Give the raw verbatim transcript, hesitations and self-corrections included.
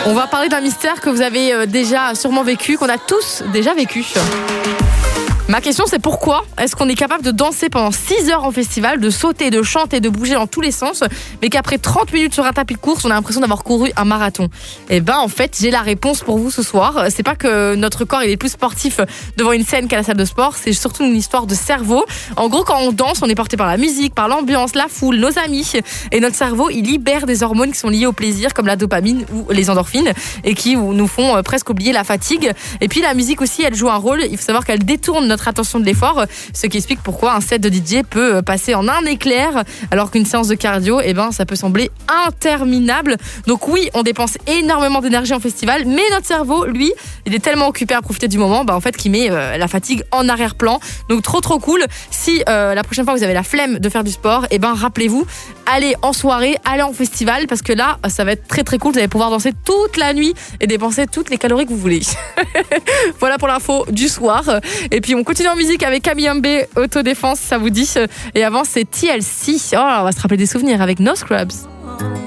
On va parler d'un mystère que vous avez déjà sûrement vécu, qu'on a tous déjà vécu. Ma question, c'est pourquoi est-ce qu'on est capable de danser pendant six heures en festival, de sauter, de chanter, de bouger dans tous les sens, mais qu'après trente minutes sur un tapis de course, on a l'impression d'avoir couru un marathon? Eh ben, en fait, j'ai la réponse pour vous ce soir. C'est pas que notre corps il est plus sportif devant une scène qu'à la salle de sport, c'est surtout une histoire de cerveau. En gros, quand on danse, on est porté par la musique, par l'ambiance, la foule, nos amis, et notre cerveau, il libère des hormones qui sont liées au plaisir, comme la dopamine ou les endorphines, et qui nous font presque oublier la fatigue. Et puis la musique aussi, elle joue un rôle. Il faut savoir qu'elle détourne notre attention de l'effort, ce qui explique pourquoi un set de D J peut passer en un éclair, alors qu'une séance de cardio, eh ben, ça peut sembler interminable. Donc oui, on dépense énormément d'énergie en festival, mais notre cerveau, lui, il est tellement occupé à profiter du moment, bah, en fait, qu'il met euh, la fatigue en arrière-plan. Donc trop trop cool. Si euh, la prochaine fois vous avez la flemme de faire du sport, eh ben rappelez-vous, allez en soirée, allez en festival, parce que là, ça va être très très cool. Vous allez pouvoir danser toute la nuit et dépenser toutes les calories que vous voulez. Voilà pour l'info du soir. Et puis on continue en musique avec Camille Mbé, Autodéfense, ça vous dit. Et avant, c'est T L C. Oh, on va se rappeler des souvenirs avec No Scrubs.